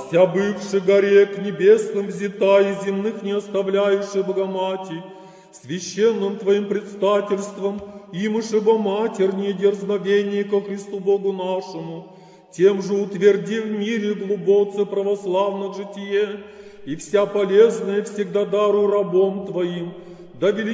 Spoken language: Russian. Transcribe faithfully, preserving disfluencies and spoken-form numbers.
вся бывши горе к небесным взята и земных не оставляющая Богомати, священным Твоим предстательством, имышеба Матерь не дерзновение ко Христу Богу нашему, тем же утверди в мире глубоце православно житие, и вся полезная всегда дару рабом Твоим, да величие